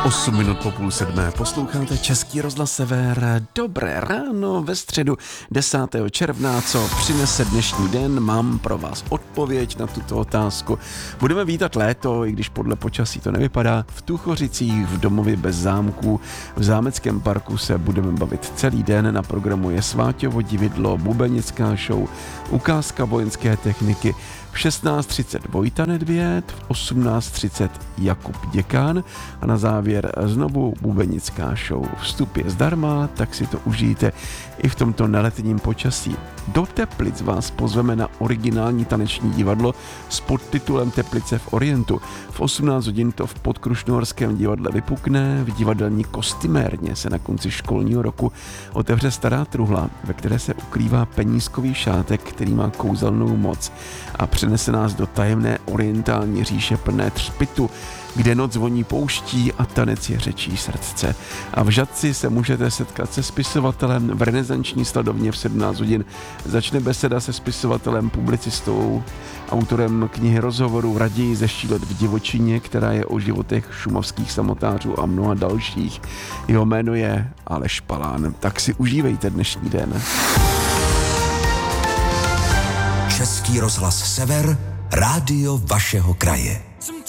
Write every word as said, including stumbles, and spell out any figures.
osm minut po půl sedmé posloucháte Český rozhlas Sever. Dobré ráno ve středu desátého června. Co přinese dnešní den? Mám pro vás odpověď na tuto otázku. Budeme vítat léto, i když podle počasí to nevypadá. V Tuchořicích, v domově bez zámků, v zámeckém parku se budeme bavit celý den. Na programu je Sváťovo dividlo, bubenická show, ukázka vojenské techniky. V šestnáct třicet Vojta Nedvěd, v osmnáct třicet Jakub Děkán a na závěr znovu bubenická show. Vstup je zdarma, tak si to užijte i v tomto neletním počasí. Do Teplic vás pozveme na originální taneční divadlo s podtitulem Teplice v Orientu. V osmnáct hodin to v Podkrušnohorském divadle vypukne, v divadelní kostymérně se na konci školního roku otevře stará truhla, ve které se ukrývá penízkový šátek, který má kouzelnou moc a přenese nás do tajemné orientální říše plné třpitu, kde noc voní pouští a tanec je řečí srdce. A v Žatci se můžete setkat se spisovatelem v renesanční sladovně v sedmnáct hodin. Začne beseda se spisovatelem, publicistou, autorem knihy rozhovorů Raději zeštílet v divočině, která je o životech šumavských samotářů a mnoha dalších. Jeho jméno je Aleš Palán. Tak si užívejte dnešní den. Český rozhlas Sever, rádio vašeho kraje.